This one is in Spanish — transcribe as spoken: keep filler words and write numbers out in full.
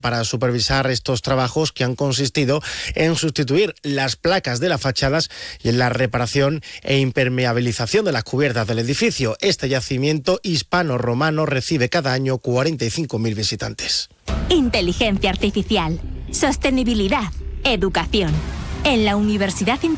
para supervisar estos trabajos que han consistido en sustituir las placas de las fachadas y en la reparación e impermeabilización de las cubiertas del edificio. Este yacimiento hispano-romano recibe cada año cuarenta y cinco mil visitantes. Inteligencia artificial, sostenibilidad, educación. En la Universidad